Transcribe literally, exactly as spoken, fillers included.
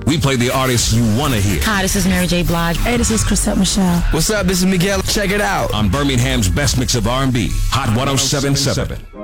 We play the artists you want to hear. Hi, this is Mary J. Blige. Hey, this is Chrisette Michelle. What's up? This is Miguel. Check it out On Birmingham's best mix of R and B, Hot one oh seven point seven.